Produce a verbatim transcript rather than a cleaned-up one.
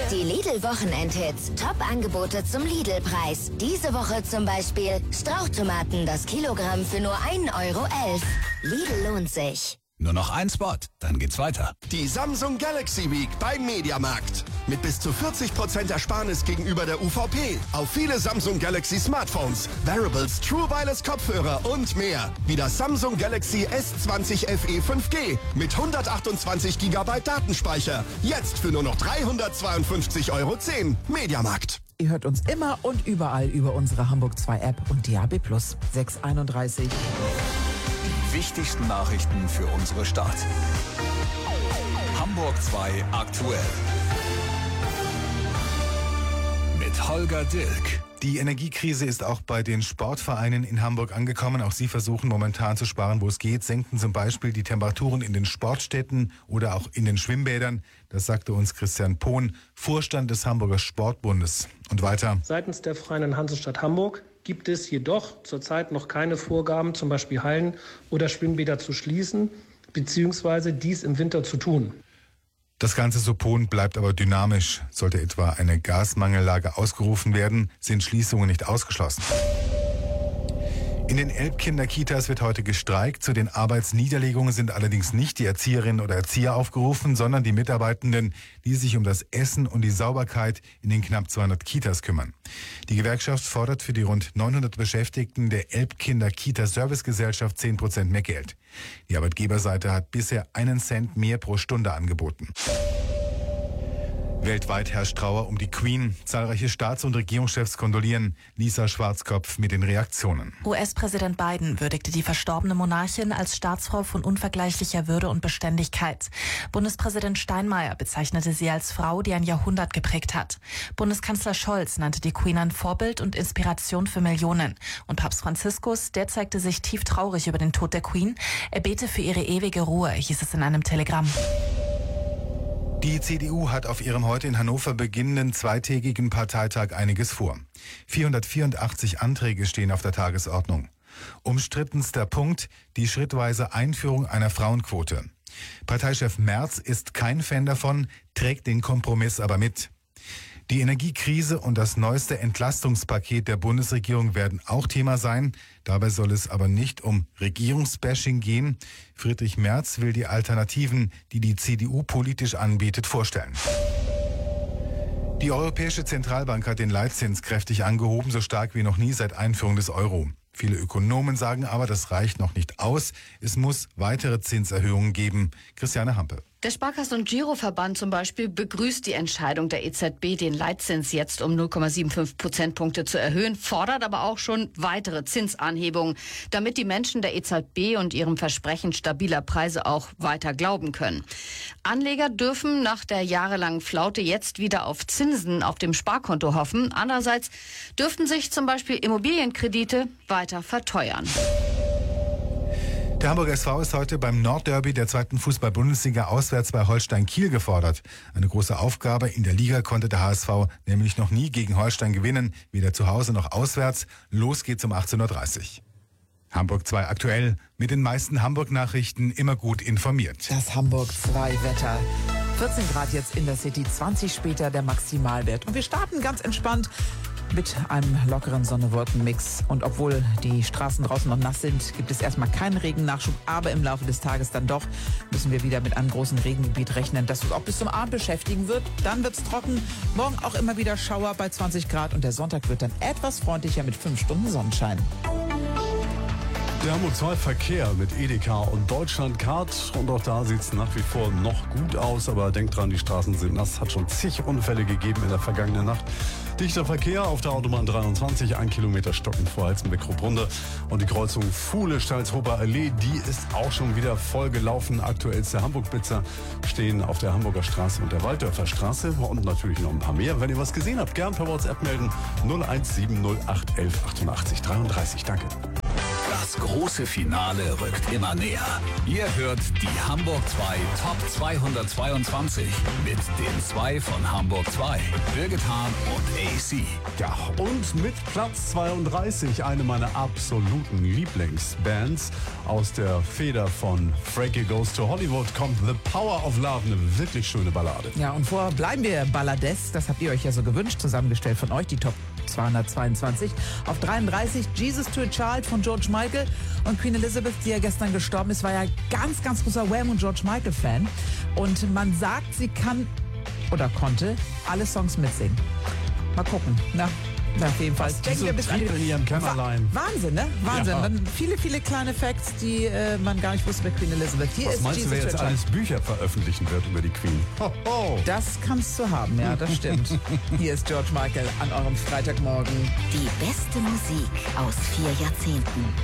Die Lidl-Wochenendhits. Top-Angebote zum Lidl-Preis. Diese Woche zum Beispiel Strauchtomaten das Kilogramm für nur ein Euro elf. Lidl lohnt sich. Nur noch ein Spot, dann geht's weiter. Die Samsung Galaxy Week beim Mediamarkt. Mit bis zu vierzig Prozent Ersparnis gegenüber der U V P. Auf viele Samsung Galaxy Smartphones, Wearables, True Wireless Kopfhörer und mehr. Wie das Samsung Galaxy S zwanzig F E fünf G mit hundertachtundzwanzig Gigabyte Datenspeicher. Jetzt für nur noch dreihundertzweiundfünfzig Euro zehn. Mediamarkt. Ihr hört uns immer und überall über unsere Hamburg zwei App und D A B Plus. sechs einunddreißig. Die wichtigsten Nachrichten für unsere Stadt. Hamburg zwei aktuell. Mit Holger Dilk. Die Energiekrise ist auch bei den Sportvereinen in Hamburg angekommen. Auch sie versuchen momentan zu sparen, wo es geht, senken zum Beispiel die Temperaturen in den Sportstätten oder auch in den Schwimmbädern. Das sagte uns Christian Pohn, Vorstand des Hamburger Sportbundes. Und weiter. Seitens der Freien Hansestadt Hamburg gibt es jedoch zurzeit noch keine Vorgaben, zum Beispiel Hallen oder Schwimmbäder zu schließen, beziehungsweise dies im Winter zu tun. Das ganze Supon bleibt aber dynamisch. Sollte etwa eine Gasmangellage ausgerufen werden, sind Schließungen nicht ausgeschlossen. In den Elbkinder-Kitas wird heute gestreikt. Zu den Arbeitsniederlegungen sind allerdings nicht die Erzieherinnen oder Erzieher aufgerufen, sondern die Mitarbeitenden, die sich um das Essen und die Sauberkeit in den knapp zweihundert Kitas kümmern. Die Gewerkschaft fordert für die rund neunhundert Beschäftigten der Elbkinder-Kita-Servicegesellschaft zehn Prozent mehr Geld. Die Arbeitgeberseite hat bisher einen Cent mehr pro Stunde angeboten. Weltweit herrscht Trauer um die Queen. Zahlreiche Staats- und Regierungschefs kondolieren. Lisa Schwarzkopf mit den Reaktionen. U S-Präsident Biden würdigte die verstorbene Monarchin als Staatsfrau von unvergleichlicher Würde und Beständigkeit. Bundespräsident Steinmeier bezeichnete sie als Frau, die ein Jahrhundert geprägt hat. Bundeskanzler Scholz nannte die Queen ein Vorbild und Inspiration für Millionen. Und Papst Franziskus, der zeigte sich tief traurig über den Tod der Queen. Er bete für ihre ewige Ruhe, hieß es in einem Telegramm. Die C D U hat auf ihrem heute in Hannover beginnenden zweitägigen Parteitag einiges vor. vierhundertvierundachtzig Anträge stehen auf der Tagesordnung. Umstrittenster Punkt, die schrittweise Einführung einer Frauenquote. Parteichef Merz ist kein Fan davon, trägt den Kompromiss aber mit. Die Energiekrise und das neueste Entlastungspaket der Bundesregierung werden auch Thema sein. Dabei soll es aber nicht um Regierungsbashing gehen. Friedrich Merz will die Alternativen, die die C D U politisch anbietet, vorstellen. Die Europäische Zentralbank hat den Leitzins kräftig angehoben, so stark wie noch nie seit Einführung des Euro. Viele Ökonomen sagen aber, das reicht noch nicht aus. Es muss weitere Zinserhöhungen geben. Christiane Hampe. Der Sparkassen- und Giroverband zum Beispiel begrüßt die Entscheidung der E Z B, den Leitzins jetzt um null Komma fünfundsiebzig Prozentpunkte zu erhöhen, fordert aber auch schon weitere Zinsanhebungen, damit die Menschen der E Z B und ihrem Versprechen stabiler Preise auch weiter glauben können. Anleger dürfen nach der jahrelangen Flaute jetzt wieder auf Zinsen auf dem Sparkonto hoffen. Andererseits dürften sich zum Beispiel Immobilienkredite weiter verteuern. Der Hamburger S V ist heute beim Nordderby der zweiten Fußball-Bundesliga auswärts bei Holstein Kiel gefordert. Eine große Aufgabe. In der Liga konnte der H S V nämlich noch nie gegen Holstein gewinnen, weder zu Hause noch auswärts. Los geht's um achtzehn Uhr dreißig. Hamburg zwei aktuell, mit den meisten Hamburg-Nachrichten immer gut informiert. Das Hamburg zwei Wetter. vierzehn Grad jetzt in der City, zwanzig später der Maximalwert. Und wir starten ganz entspannt mit einem lockeren Sonne-Wolken-Mix. Und obwohl die Straßen draußen noch nass sind, gibt es erstmal keinen Regennachschub. Aber im Laufe des Tages dann doch müssen wir wieder mit einem großen Regengebiet rechnen, das uns auch bis zum Abend beschäftigen wird. Dann wird's trocken. Morgen auch immer wieder Schauer bei zwanzig Grad. Und der Sonntag wird dann etwas freundlicher mit fünf Stunden Sonnenschein. Der Hamburg zwei Verkehr mit Edeka und Deutschlandcard. Und auch da sieht es nach wie vor noch gut aus. Aber denkt dran, die Straßen sind nass. Hat schon zig Unfälle gegeben in der vergangenen Nacht. Dichter Verkehr auf der Autobahn dreiundzwanzig, ein Kilometer stockend vor Halstenbeck-Kruppbrunde. Und die Kreuzung Fuhle-Stalzhofer Allee, die ist auch schon wieder voll gelaufen. Aktuellste Hamburg-Blitzer stehen auf der Hamburger Straße und der Walddörfer Straße. Und natürlich noch ein paar mehr. Wenn ihr was gesehen habt, gern per WhatsApp melden. null eins sieben null acht elf achtundachtzig dreiunddreißig. Danke. Das große Finale rückt immer näher. Ihr hört die Hamburg zwei Top zweihundertzweiundzwanzig mit den zwei von Hamburg zwei, Birgit Hahn und A C. Ja, und mit Platz zweiunddreißig eine meiner absoluten Lieblingsbands aus der Feder von Frankie Goes to Hollywood kommt The Power of Love, eine wirklich schöne Ballade. Ja, und vorher bleiben wir Balladesk, das habt ihr euch ja so gewünscht, zusammengestellt von euch, die Top zweihundertzweiundzwanzig. Auf dreiunddreißig Jesus to a Child von George Michael und Queen Elizabeth, die ja gestern gestorben ist, war ja ganz, ganz großer Wham und George Michael Fan. Und man sagt, sie kann oder konnte alle Songs mitsingen. Mal gucken. Na, na auf jeden Fall. Denken wir bis an in ihrem Kämmerlein. Wahnsinn, ne? Wahnsinn. Ja. Dann viele, viele kleine Facts, die äh, man gar nicht wusste bei Queen Elizabeth. Hier Was ist meinst Jesus du, wer to a jetzt Child. alles Bücher veröffentlichen wird über die Queen? Ho, ho. Das kannst du haben, ja, das stimmt. Hier ist George Michael an eurem Freitagmorgen. Die beste Musik aus vier Jahrzehnten.